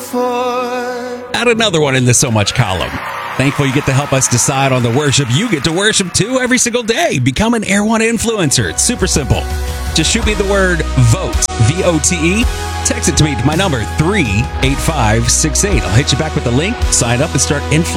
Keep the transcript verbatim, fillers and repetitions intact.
for. Add another one in the So Much column. Thankful you get to help us decide on the worship you get to worship too every single day. Become an Air One influencer. It's super simple. Just shoot me the word VOTE, V O T E. Text it to me to my number, three eight five six eight. I'll hit you back with the link. Sign up and start influencing.